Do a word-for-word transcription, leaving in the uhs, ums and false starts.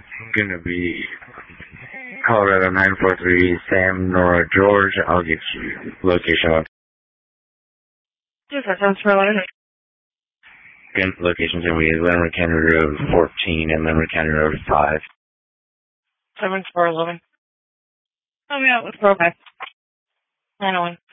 Gonna be Colorado nine four three, Sam, Nora, George. I'll get you location one. Yes, that sounds familiar. Again, location's gonna be Limerick County Road fourteen and Limerick County Road five. seven four eleven. Oh, yeah, let's go back. nine oh one.